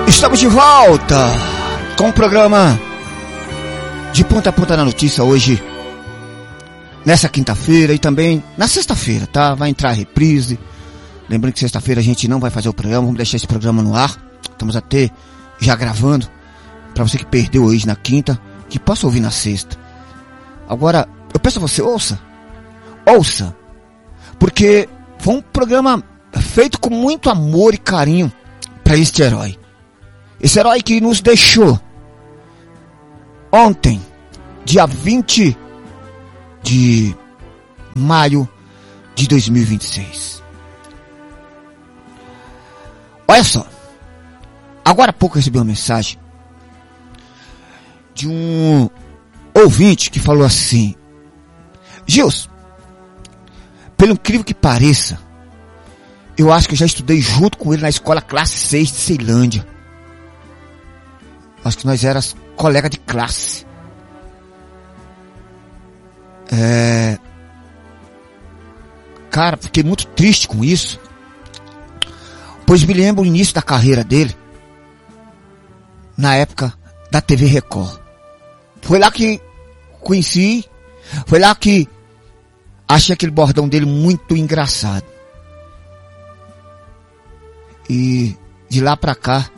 Estamos de volta com o programa De Ponta a Ponta na Notícia hoje, nessa quinta-feira e também na sexta-feira, tá? Vai entrar a reprise. Lembrando que sexta-feira a gente não vai fazer o programa, vamos deixar esse programa no ar. Estamos até já gravando, para você que perdeu hoje na quinta, que possa ouvir na sexta. Agora, eu peço a você, ouça, porque foi um programa feito com muito amor e carinho para este herói. Esse herói que nos deixou ontem, dia 20 de maio de 2026. Olha só, agora há pouco eu recebi uma mensagem de um ouvinte que falou assim: Gilson, pelo incrível que pareça, eu acho que eu já estudei junto com ele na escola classe 6 de Ceilândia. Acho que nós éramos colegas de classe. Cara, fiquei muito triste com isso, pois me lembro o início da carreira dele, na época da TV Record. Foi lá que conheci, foi lá que achei aquele bordão dele muito engraçado. E de lá pra cá,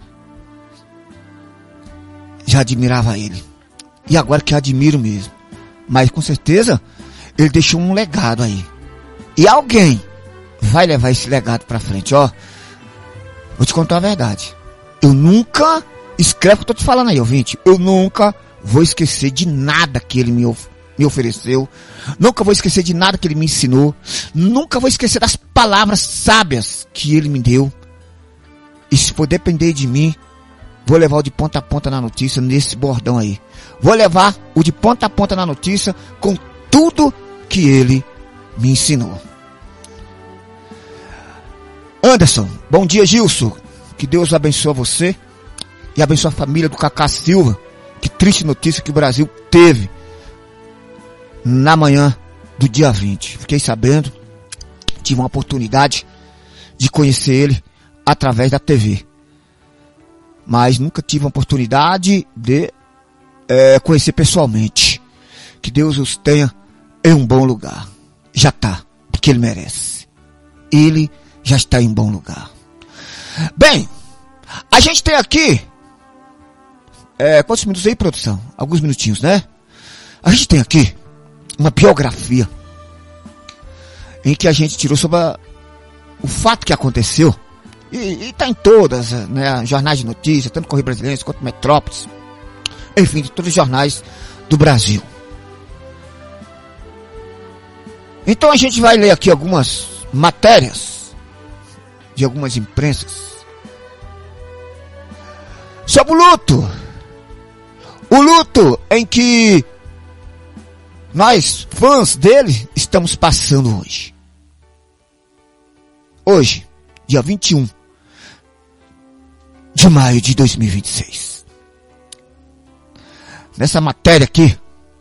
já admirava ele. E agora que admiro mesmo. Mas com certeza, ele deixou um legado aí. E alguém vai levar esse legado pra frente, ó. Vou te contar a verdade. Eu nunca, escreve o que eu tô te falando aí, ouvinte. Eu nunca vou esquecer de nada que ele me ofereceu. Nunca vou esquecer de nada que ele me ensinou. Nunca vou esquecer das palavras sábias que ele me deu. E se for depender de mim, vou levar o de ponta a ponta na notícia nesse bordão aí. Vou levar o de ponta a ponta na notícia com tudo que ele me ensinou. Anderson, bom dia, Gilson. Que Deus abençoe você e abençoe a família do Cacá Silva. Que triste notícia que o Brasil teve na manhã do dia 20. Fiquei sabendo, tive uma oportunidade de conhecer ele através da TV. Mas nunca tive a oportunidade de conhecer pessoalmente. Que Deus os tenha em um bom lugar. Já está, porque ele merece. Ele já está em bom lugar. Bem, a gente tem aqui quantos minutos aí, produção? Alguns minutinhos, né? A gente tem aqui uma biografia em que a gente tirou sobre o fato que aconteceu. E tá em todas, né, jornais de notícias, tanto Correio Brasiliense quanto Metrópolis, enfim, de todos os jornais do Brasil. Então a gente vai ler aqui algumas matérias de algumas imprensas sobre o luto. O luto em que nós, fãs dele, estamos passando hoje. Hoje, dia 21 de maio de 2026. Nessa matéria aqui,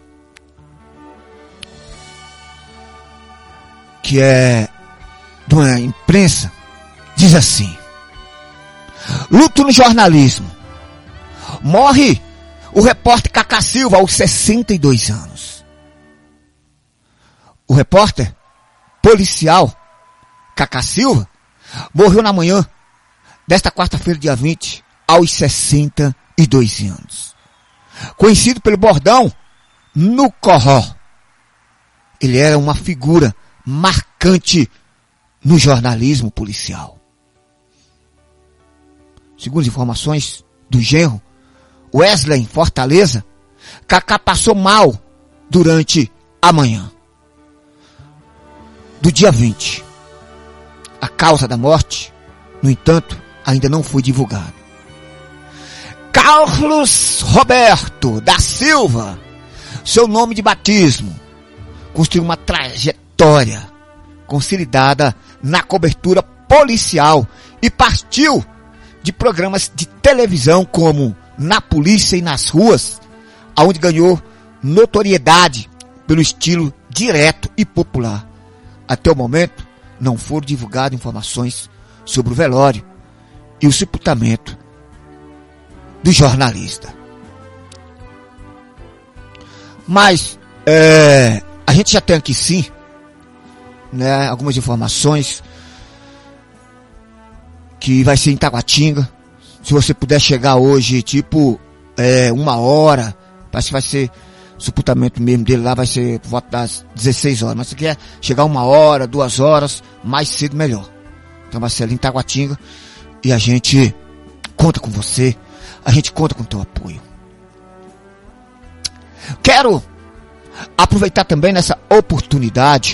que é de uma imprensa, diz assim: luto no jornalismo. Morre o repórter Cacá Silva aos 62 anos. O repórter policial Cacá Silva morreu na manhã desta quarta-feira, dia 20, aos 62 anos. Conhecido pelo bordão no Corró. Ele era uma figura marcante no jornalismo policial. Segundo as informações do genro, Wesley, em Fortaleza, Cacá passou mal durante a manhã do dia 20. A causa da morte, no entanto, ainda não foi divulgada. Carlos Roberto da Silva, seu nome de batismo, construiu uma trajetória consolidada na cobertura policial e partiu de programas de televisão como Na Polícia e nas Ruas, aonde ganhou notoriedade pelo estilo direto e popular. Até o momento, não foram divulgadas informações sobre o velório e o sepultamento do jornalista. Mas a gente já tem aqui sim, né, algumas informações que vai ser em Taguatinga. Se você puder chegar hoje, tipo 1h, parece que vai ser o sepultamento mesmo dele lá, vai ser por volta das 16 horas. Mas se quer chegar 1h, 2h, mais cedo melhor. Então vai ser ali em Taguatinga e a gente conta com você, a gente conta com o teu apoio. Quero aproveitar também nessa oportunidade